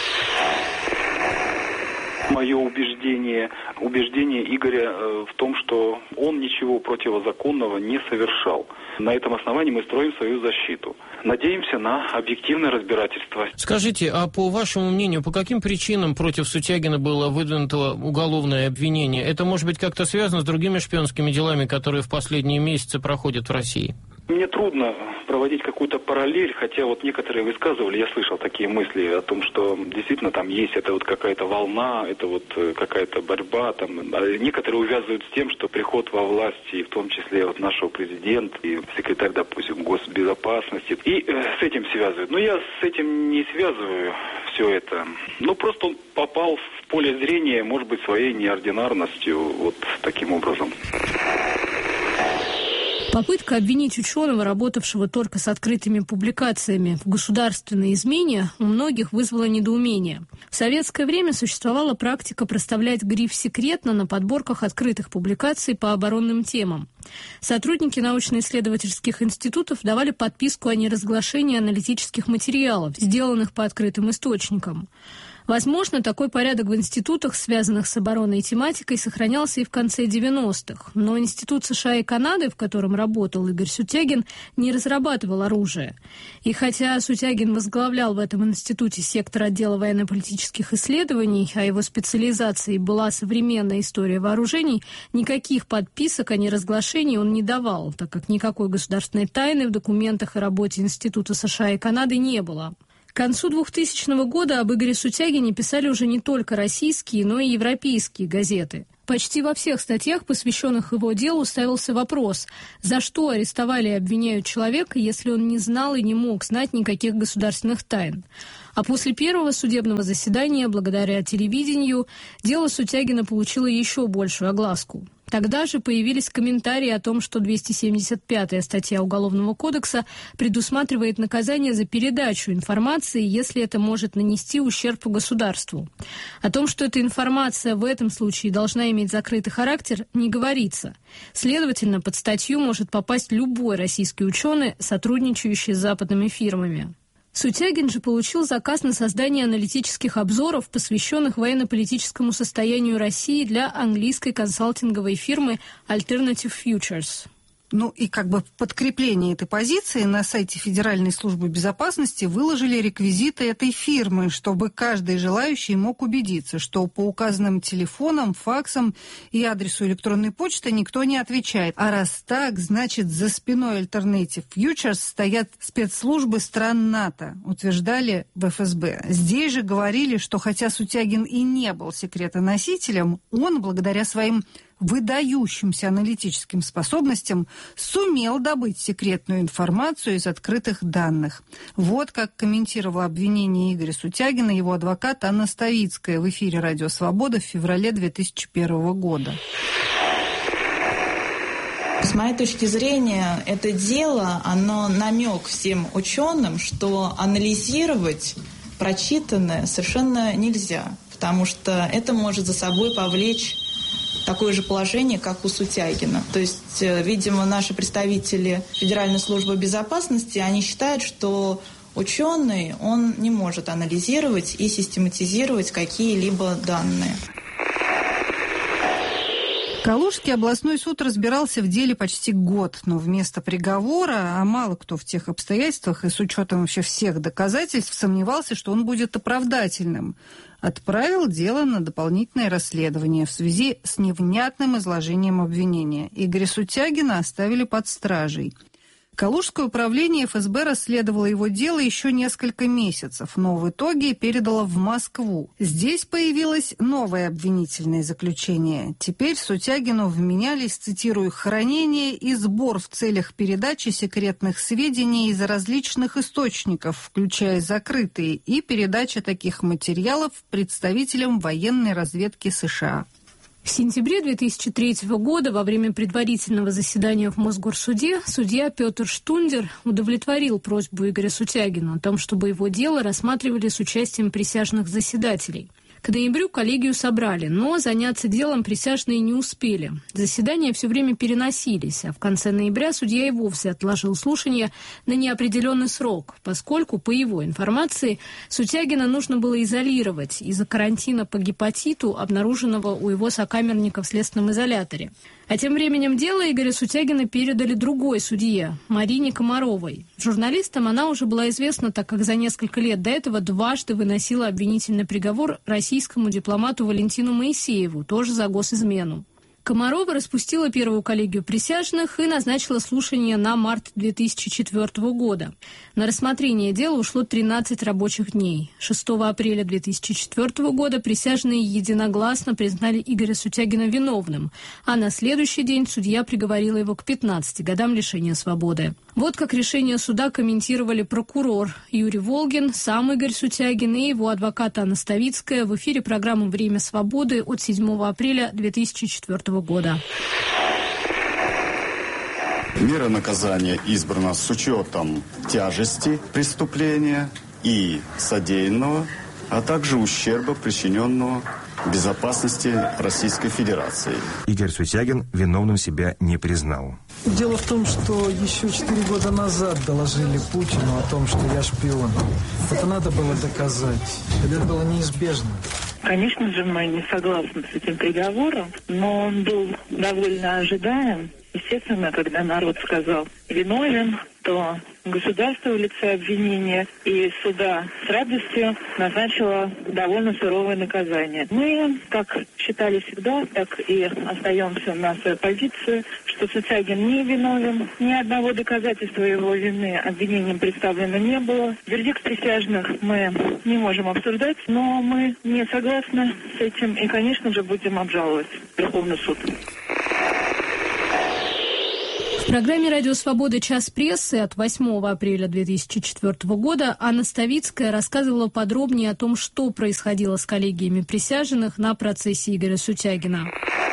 Мое убеждение Игоря в том, что он ничего противозаконного не совершал. На этом основании мы строим свою защиту. Надеемся на объективное разбирательство. Скажите, а по вашему мнению, по каким причинам против Сутягина было выдвинуто уголовное обвинение? Это может быть как-то связано с другими шпионскими делами, которые в последние месяцы проходят в России? Мне трудно проводить какую-то параллель, хотя вот некоторые высказывали, я слышал такие мысли о том, что действительно там есть это вот какая-то волна, это вот какая-то борьба, там, а некоторые увязывают с тем, что приход во власть, и в том числе вот нашего президента, и секретарь, допустим, госбезопасности, и с этим связывают. Но я с этим не связываю все это. Ну, просто он попал в поле зрения, может быть, своей неординарностью, вот таким образом. Попытка обвинить ученого, работавшего только с открытыми публикациями, в государственной измене у многих вызвала недоумение. В советское время существовала практика проставлять гриф «секретно» на подборках открытых публикаций по оборонным темам. Сотрудники научно-исследовательских институтов давали подписку о неразглашении аналитических материалов, сделанных по открытым источникам. Возможно, такой порядок в институтах, связанных с оборонной тематикой, сохранялся и в конце 90-х. Но Институт США и Канады, в котором работал Игорь Сутягин, не разрабатывал оружие. И хотя Сутягин возглавлял в этом институте сектор отдела военно-политических исследований, а его специализацией была современная история вооружений, никаких подписок о неразглашении он не давал, так как никакой государственной тайны в документах и работе Института США и Канады не было. К концу 2000 года об Игоре Сутягине писали уже не только российские, но и европейские газеты. Почти во всех статьях, посвященных его делу, ставился вопрос, за что арестовали и обвиняют человека, если он не знал и не мог знать никаких государственных тайн. А после первого судебного заседания, благодаря телевидению, дело Сутягина получило еще большую огласку. Тогда же появились комментарии о том, что 275-я статья Уголовного кодекса предусматривает наказание за передачу информации, если это может нанести ущерб государству. О том, что эта информация в этом случае должна иметь закрытый характер, не говорится. Следовательно, под статью может попасть любой российский ученый, сотрудничающий с западными фирмами. Сутягин же получил заказ на создание аналитических обзоров, посвященных военно-политическому состоянию России для английской консалтинговой фирмы Alternative Futures. Ну и как бы в подкрепление этой позиции на сайте Федеральной службы безопасности выложили реквизиты этой фирмы, чтобы каждый желающий мог убедиться, что по указанным телефонам, факсам и адресу электронной почты никто не отвечает. А раз так, значит, за спиной Alternative Futures стоят спецслужбы стран НАТО, утверждали в ФСБ. Здесь же говорили, что хотя Сутягин и не был секретоносителем, он, благодаря своим выдающимся аналитическим способностям, сумел добыть секретную информацию из открытых данных. Вот как комментировала обвинение Игоря Сутягина его адвокат Анна Ставицкая в эфире «Радио Свобода» в феврале 2001 года. С моей точки зрения, это дело, оно намек всем ученым, что анализировать прочитанное совершенно нельзя, потому что это может за собой повлечь такое же положение, как у Сутягина. То есть, видимо, наши представители Федеральной службы безопасности, они считают, что ученый, он не может анализировать и систематизировать какие-либо данные. Калужский областной суд разбирался в деле почти год, но вместо приговора, а мало кто в тех обстоятельствах и с учетом вообще всех доказательств сомневался, что он будет оправдательным. отправил дело на дополнительное расследование в связи с невнятным изложением обвинения. Игоря Сутягина оставили под стражей. Калужское управление ФСБ расследовало его дело еще несколько месяцев, но в итоге передало в Москву. Здесь появилось новое обвинительное заключение. Теперь Сутягину вменялись, цитирую, «хранение и сбор в целях передачи секретных сведений из различных источников, включая закрытые, и передача таких материалов представителям военной разведки США». В сентябре 2003 года во время предварительного заседания в Мосгорсуде судья Петр Штундер удовлетворил просьбу Игоря Сутягина о том, чтобы его дело рассматривали с участием присяжных заседателей. К ноябрю коллегию собрали, но заняться делом присяжные не успели. Заседания все время переносились, а в конце ноября судья и вовсе отложил слушание на неопределенный срок, поскольку, по его информации, Сутягина нужно было изолировать из-за карантина по гепатиту, обнаруженного у его сокамерника в следственном изоляторе. А тем временем дело Игоря Сутягина передали другой судье, Марине Комаровой. Журналистам она уже была известна, так как за несколько лет до этого дважды выносила обвинительный приговор российскому дипломату Валентину Моисееву, тоже за госизмену. Комарова распустила первую коллегию присяжных и назначила слушание на март 2004 года. На рассмотрение дела ушло 13 рабочих дней. 6 апреля 2004 года присяжные единогласно признали Игоря Сутягина виновным, а на следующий день судья приговорила его к 15 годам лишения свободы. Вот как решение суда комментировали прокурор Юрий Волгин, сам Игорь Сутягин и его адвокат Анна Ставицкая в эфире программы «Время свободы» от 7 апреля 2004 года. Мера наказания избрана с учетом тяжести преступления и содеянного, а также ущерба, причиненного безопасности Российской Федерации. Игорь Сутягин виновным себя не признал. Дело в том, что еще 4 года назад доложили Путину о том, что я шпион. Это надо было доказать. Это было неизбежно. Конечно же, мы не согласны с этим приговором, но он был довольно ожидаем. Естественно, когда народ сказал «виновен», то государство в лице обвинения и суда с радостью назначило довольно суровое наказание. Мы, как считали всегда, так и остаемся на своей позиции, что Сутягин не виновен, ни одного доказательства его вины обвинением представлено не было. Вердикт присяжных мы не можем обсуждать, но мы не согласны с этим и, конечно же, будем обжаловать Верховный суд. В программе «Радио Свобода. Час прессы» от 8 апреля 2004 года Анна Ставицкая рассказывала подробнее о том, что происходило с коллегиями присяжных на процессе Игоря Сутягина.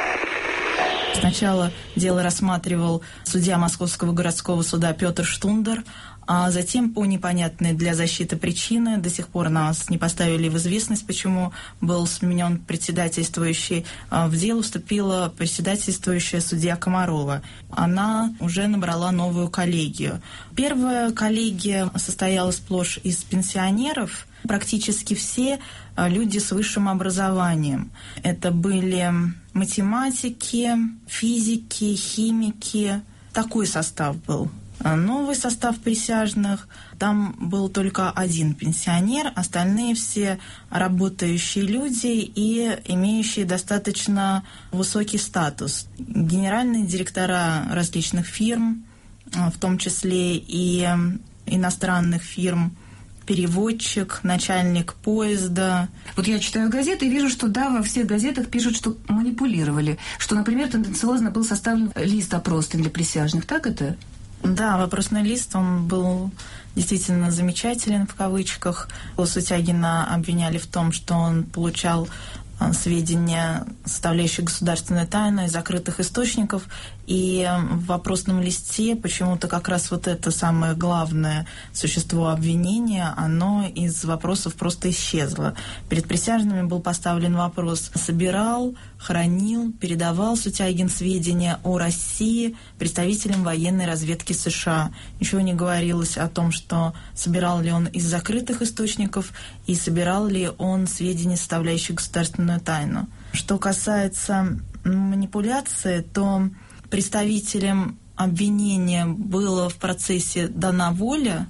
Сначала дело рассматривал судья Московского городского суда Петр Штундер, а затем по непонятной для защиты причины до сих пор нас не поставили в известность, почему был сменен председательствующий. В дело вступила председательствующая судья Комарова. Она уже набрала новую коллегию. Первая коллегия состояла сплошь из пенсионеров. Практически все люди с высшим образованием. Это были математики, физики, химики. Такой состав был. Новый состав присяжных, там был только один пенсионер, остальные все работающие люди и имеющие достаточно высокий статус. Генеральные директора различных фирм, в том числе и иностранных фирм, переводчик, начальник поезда. Вот я читаю газеты и вижу, что да, во всех газетах пишут, что манипулировали, что, например, тенденциозно был составлен лист опросный для присяжных. Так это? Да, вопросный лист, он был действительно замечателен, в кавычках. Сутягина обвиняли в том, что он получал сведения, составляющие государственную тайну, из закрытых источников. И в вопросном листе почему-то как раз вот это самое главное существо обвинения, оно из вопросов просто исчезло. Перед присяжными был поставлен вопрос: собирал, хранил, передавал Сутягин сведения о России представителям военной разведки США. Ничего не говорилось о том, что собирал ли он из закрытых источников и собирал ли он сведения, составляющие государственную тайну. Что касается манипуляции, то представителям обвинения было в процессе дана воля,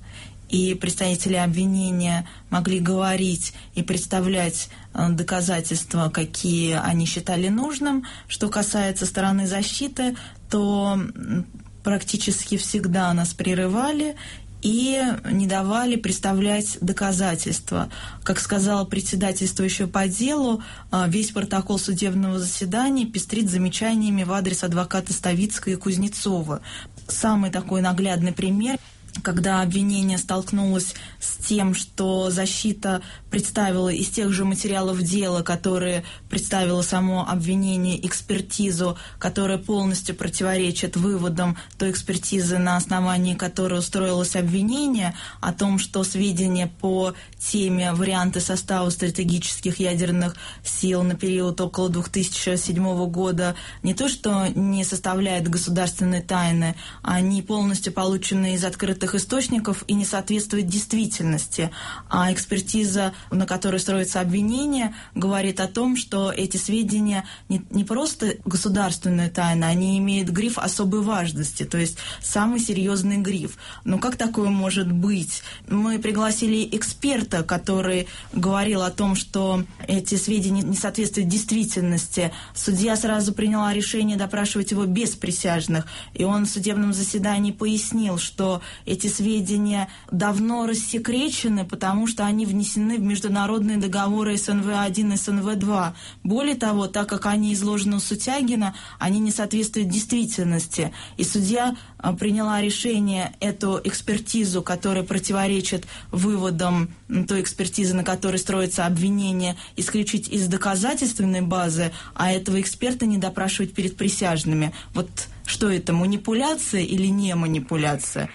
и представители обвинения могли говорить и представлять доказательства, какие они считали нужным. Что касается стороны защиты, то практически всегда нас прерывали и не давали представлять доказательства. Как сказал председательствующий по делу, весь протокол судебного заседания пестрит замечаниями в адрес адвоката Ставицкой и Кузнецова. Самый такой наглядный пример, когда обвинение столкнулось с тем, что защита представила из тех же материалов дела, которые представило само обвинение, экспертизу, которая полностью противоречит выводам той экспертизы, на основании которой устроилось обвинение, о том, что сведения по теме варианты состава стратегических ядерных сил на период около 2007 года не то что не составляют государственной тайны, они полностью получены из открытых источников и не соответствуют действительности. А экспертиза, на которой строится обвинение, говорит о том, что эти сведения не просто государственная тайна, они имеют гриф особой важности, то есть самый серьезный гриф. Но как такое может быть? Мы пригласили эксперта, который говорил о том, что эти сведения не соответствуют действительности. Судья сразу приняла решение допрашивать его без присяжных, и он в судебном заседании пояснил, что эти сведения давно рассекречены, потому что они внесены в международные договоры СНВ-1 и СНВ-2. Более того, так как они изложены у Сутягина, они не соответствуют действительности. И судья приняла решение эту экспертизу, которая противоречит выводам той экспертизы, на которой строится обвинение, исключить из доказательственной базы, а этого эксперта не допрашивать перед присяжными. Вот что это, манипуляция или не манипуляция?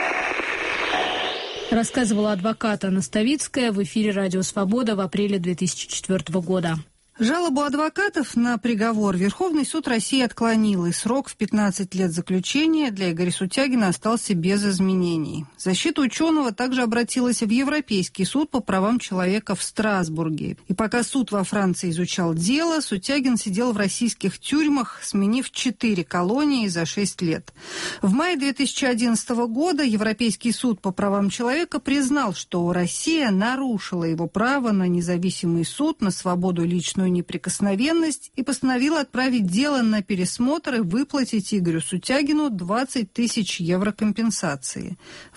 Рассказывала адвокат Анна Ставицкая в эфире «Радио Свобода» в апреле 2004 года. Жалобу адвокатов на приговор Верховный суд России отклонил, и срок в 15 лет заключения для Игоря Сутягина остался без изменений. Защита ученого также обратилась в Европейский суд по правам человека в Страсбурге. И пока суд во Франции изучал дело, Сутягин сидел в российских тюрьмах, сменив 4 колонии за 6 лет. В мае 2011 года Европейский суд по правам человека признал, что Россия нарушила его право на независимый суд, на свободу личную неприкосновенность, и постановила отправить дело на пересмотр и выплатить Игорю Сутягину 20 тысяч евро компенсации. В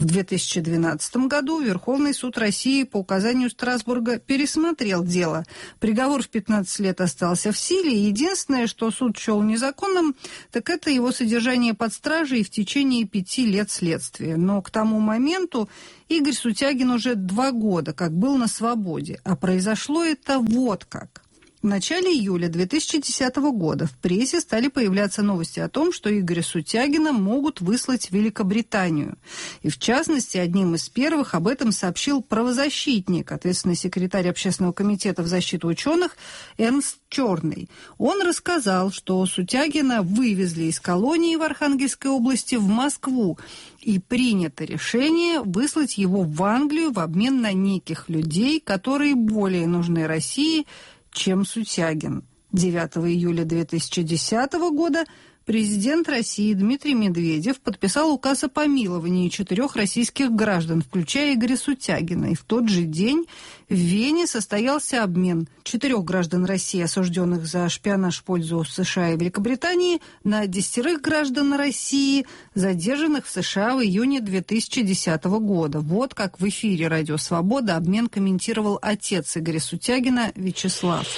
2012 году Верховный суд России по указанию Страсбурга пересмотрел дело. Приговор в 15 лет остался в силе, и единственное, что суд счел незаконным, так это его содержание под стражей в течение 5 лет следствия. Но к тому моменту Игорь Сутягин уже 2 года как был на свободе, а произошло это вот как. В начале июля 2010 года в прессе стали появляться новости о том, что Игоря Сутягина могут выслать в Великобританию. И в частности, одним из первых об этом сообщил правозащитник, ответственный секретарь Общественного комитета в защиту ученых Эрнст Черный. Он рассказал, что Сутягина вывезли из колонии в Архангельской области в Москву, и принято решение выслать его в Англию в обмен на неких людей, которые более нужны России, чем Сутягин. 9 июля 2010 года президент России Дмитрий Медведев подписал указ о помиловании 4 российских граждан, включая Игоря Сутягина. И в тот же день в Вене состоялся обмен 4 граждан России, осужденных за шпионаж в пользу США и Великобритании, на 10 граждан России, задержанных в США в июне 2010 года. Вот как в эфире «Радио Свобода» обмен комментировал отец Игоря Сутягина Вячеслав.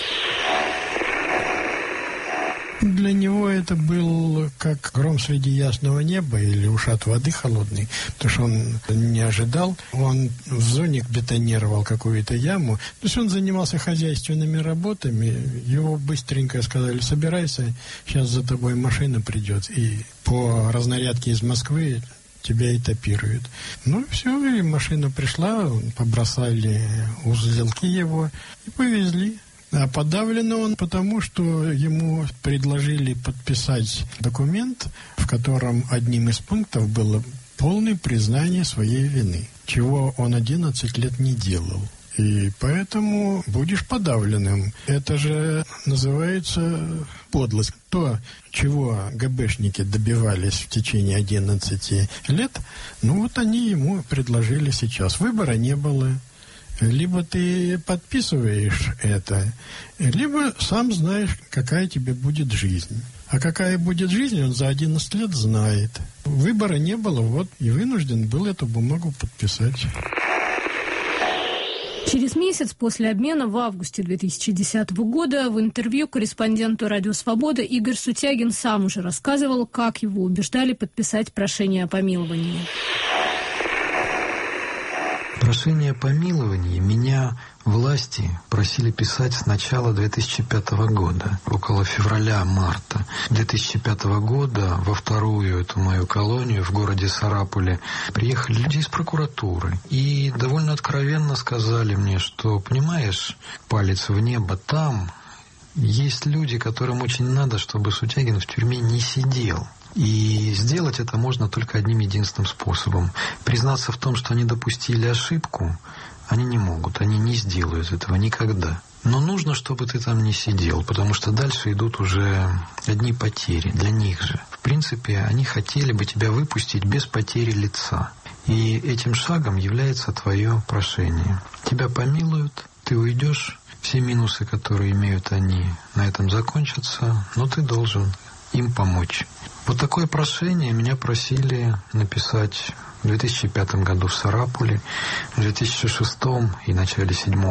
Для него это был как гром среди ясного неба или ушат воды холодной, потому что он не ожидал. Он в зоне бетонировал какую-то яму. То есть он занимался хозяйственными работами. Его быстренько сказали: собирайся, сейчас за тобой машина придет. И по разнарядке из Москвы тебя этапируют. Ну, все, и машина пришла, побросали узелки его и повезли. А подавлен он потому, что ему предложили подписать документ, в котором одним из пунктов было полное признание своей вины, чего он 11 лет не делал. И поэтому будешь подавленным. Это же называется подлость. То, чего ГБшники добивались в течение 11 лет, ну вот они ему предложили сейчас. Выбора не было. Либо ты подписываешь это, либо сам знаешь, какая тебе будет жизнь. А какая будет жизнь, он за 11 лет знает. Выбора не было, вот, и вынужден был эту бумагу подписать. Через месяц после обмена в августе 2010 года в интервью корреспонденту «Радио Свобода» Игорь Сутягин сам уже рассказывал, как его убеждали подписать прошение о помиловании. Прошение о помиловании меня власти просили писать с начала 2005 года, около февраля-марта 2005 года. Во вторую эту мою колонию в городе Сарапуле приехали люди из прокуратуры и довольно откровенно сказали мне, что, понимаешь, палец в небо, там есть люди, которым очень надо, чтобы Сутягин в тюрьме не сидел. И сделать это можно только одним единственным способом. Признаться в том, что они допустили ошибку, они не могут, они не сделают этого никогда. Но нужно, чтобы ты там не сидел, потому что дальше идут уже одни потери для них же. В принципе, они хотели бы тебя выпустить без потери лица. И этим шагом является твое прошение. Тебя помилуют, ты уйдешь, все минусы, которые имеют они, на этом закончатся, но ты должен им помочь. Вот такое прошение меня просили написать в 2005 году в Сарапуле, в 2006 и начале 2007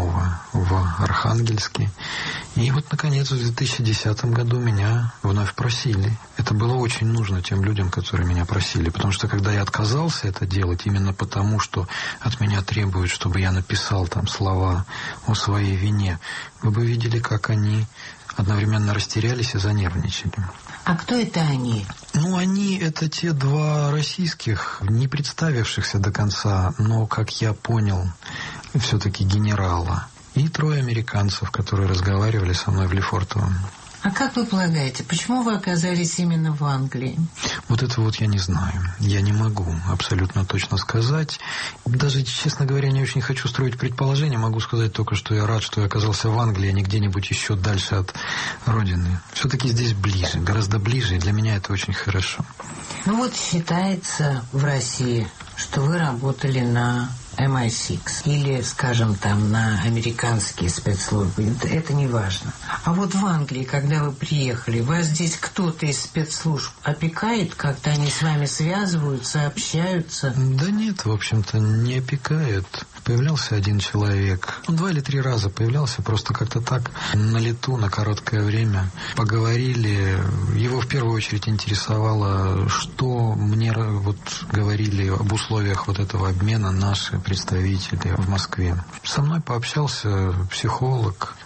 в Архангельске. И вот, наконец, в 2010 году меня вновь просили. Это было очень нужно тем людям, которые меня просили. Потому что, когда я отказался это делать, именно потому, что от меня требуют, чтобы я написал там слова о своей вине, вы бы видели, как они одновременно растерялись и занервничали. А кто это они? Ну, они — это те два российских, не представившихся до конца, но, как я понял, все-таки генерала. И 3 американцев, которые разговаривали со мной в Лефортово. А как вы полагаете, почему вы оказались именно в Англии? Вот это вот я не знаю. Я не могу абсолютно точно сказать. Даже, честно говоря, не очень хочу строить предположения. Могу сказать только, что я рад, что я оказался в Англии, а не где-нибудь еще дальше от родины. Все-таки здесь ближе, гораздо ближе, и для меня это очень хорошо. Ну вот считается в России, что вы работали на MI6 или, скажем, там на американские спецслужбы. Это не важно. А вот в Англии, когда вы приехали, вас здесь кто-то из спецслужб опекает, как-то они с вами связываются, общаются? Да нет, в общем-то, не опекают. Появлялся один человек. Он 2 или 3 раза появлялся, просто как-то так, на лету, на короткое время. Поговорили. Его в первую очередь интересовало, что мне вот говорили об условиях вот этого обмена наши представители в Москве. Со мной пообщался психолог,